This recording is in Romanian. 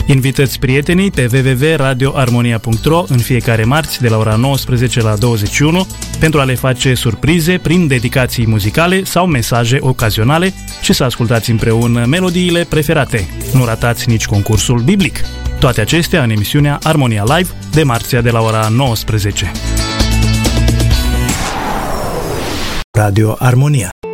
Invitați prietenii pe www.radioarmonia.ro în fiecare marți de la ora 19 la 21 pentru a le face surprize prin dedicații muzicale sau mesaje ocazionale și să ascultați împreună melodiile preferate. Nu ratați nici concursul biblic. Toate acestea în emisiunea Armonia Live de marțea de la ora 19. Radio Armonia.